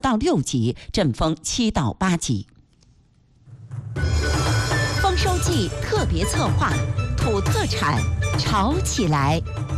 到6级，阵风7到8级。丰收季特别策划，土特产炒起来。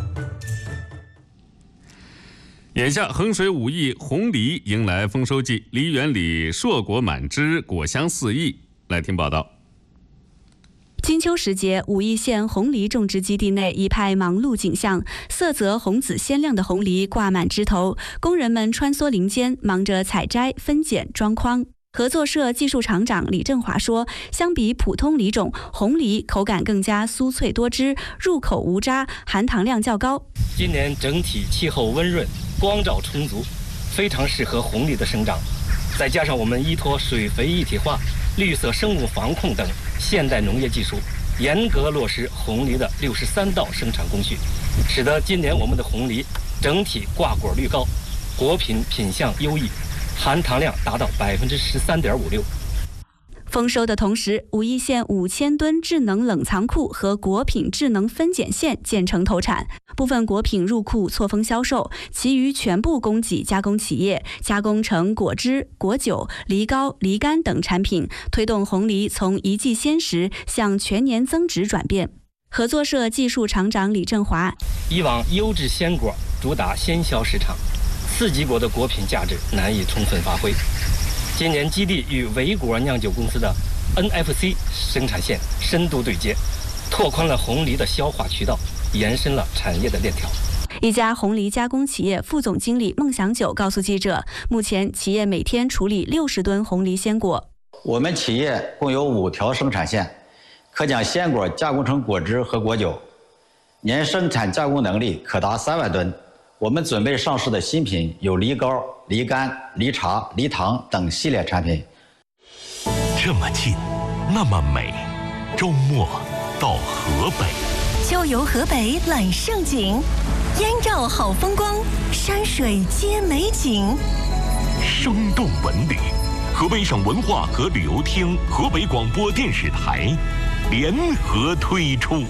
眼下衡水5邑红梨迎来丰收季，梨园里硕果满枝，果香四溢。来听报道。 金秋时节，5邑县红梨种植基地内一派忙碌景象，色泽红紫鲜亮的红梨挂满枝头，工人们穿梭林间，忙着采摘、分拣、装筐。合作社技术厂长李振华说，相比普通梨种，红梨口感更加酥脆多汁，入口无渣，含糖量较高。 今年整体气候温润，光照充足，非常适合红梨的生长。再加上我们依托水肥一体化、绿色生物防控等现代农业技术，严格落实红梨的63道生产工序，使得今年我们的红梨整体挂果率高，果品品相优异，含糖量达到13.56%。 丰收的同时，5邑县5000吨智能冷藏库和果品智能分拣线建成投产，部分果品入库错峰销售，其余全部供给加工企业，加工成果汁、果酒、梨膏、梨干等产品，推动红梨从一季鲜食向全年增值转变。合作社技术厂长李振华： 以往优质鲜果主打鲜销市场，次级果的果品价值难以充分发挥。今年基地与维果酿酒公司的 NFC 生产线深度对接，拓宽了红梨的消化渠道，延伸了产业的链条。 一家红梨加工企业副总经理孟祥久告诉记者，目前企业每天处理60吨红梨鲜果。 我们企业共有5条生产线，可将鲜果加工成果汁和果酒，年生产加工能力可达3万吨。我们准备上市的新品有梨膏、梨干、梨茶、梨糖等系列产品。 这么近，那么美，周末到河北， 秋游河北揽胜景，燕赵好风光，山水皆美景。 生动文旅，河北省文化和旅游厅、河北广播电视台联合推出。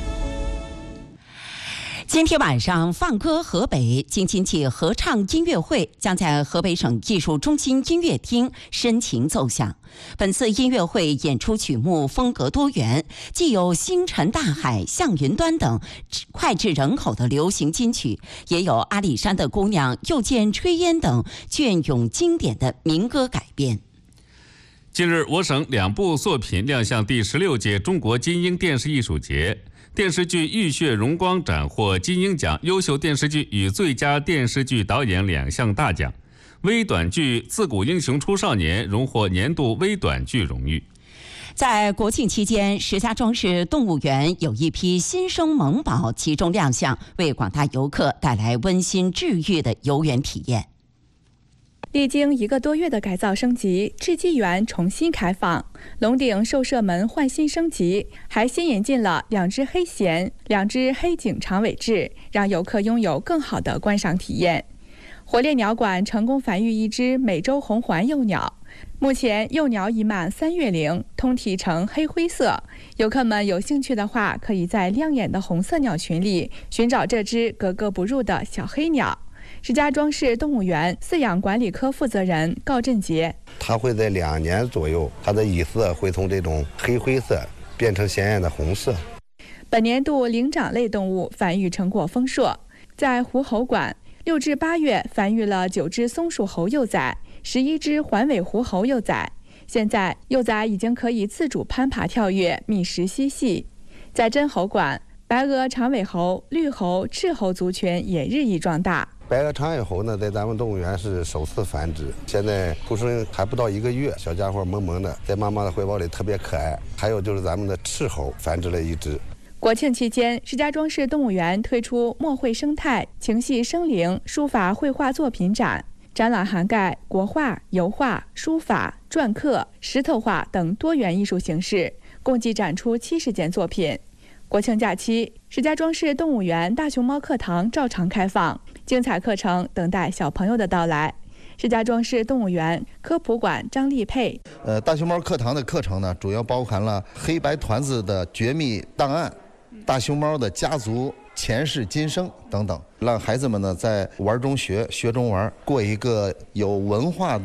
今天晚上放歌河北京津冀合唱音乐会将在河北省艺术中心音乐厅深情奏响。本次音乐会演出曲目风格多元，既有星辰大海、向云端等脍炙人口的流行金曲，也有阿里山的姑娘、又见炊烟等隽永经典的民歌改编。 近日，我省2部作品亮相第16届中国金鹰电视艺术节。电视剧《浴血荣光》斩获金鹰奖优秀电视剧与最佳电视剧导演2项大奖。微短剧《自古英雄出少年》荣获年度微短剧荣誉。 在国庆期间，石家庄市动物园有一批新生萌宝集中亮相，为广大游客带来温馨治愈的游园体验。 历经1个多月的改造升级，雉鸡园重新开放，龙顶兽舍门换新升级，还新引进了2只黑鹇、2只黑颈长尾雉，让游客拥有更好的观赏体验。火烈鸟馆成功繁育1只美洲红环幼鸟，目前幼鸟已满3月龄，通体呈黑灰色。游客们有兴趣的话，可以在亮眼的红色鸟群里寻找这只格格不入的小黑鸟。石家庄市动物园饲养管理科负责人高振杰： 它会在2年左右，它的羽色会从这种黑灰色变成鲜艳的红色。 本年度灵长类动物繁育成果丰硕，在狐猴馆6至8月繁育了9只松鼠猴幼崽、11只环尾狐猴幼崽，现在幼崽已经可以自主攀爬跳跃、觅食嬉戏。在真猴馆，白额长尾猴、绿猴、赤猴族群也日益壮大。 白额长尾猴呢，在咱们动物园是首次繁殖，现在出生还不到1个月，小家伙萌萌的，在妈妈的怀抱里特别可爱。还有就是咱们的赤猴繁殖了1只。 国庆期间，石家庄市动物园推出墨绘生态、情系生灵书法绘画作品展，展览涵盖国画、油画、书法、篆刻、石头画等多元艺术形式，共计展出70件作品。国庆假期，石家庄市动物园大熊猫课堂照常开放，精彩课程等待小朋友的到来。石家庄市动物园科普馆张丽佩： 大熊猫课堂的课程呢，主要包含了黑白团子的绝密档案、大熊猫的家族前世今生等等，让孩子们呢在玩中学，学中玩，过一个有文化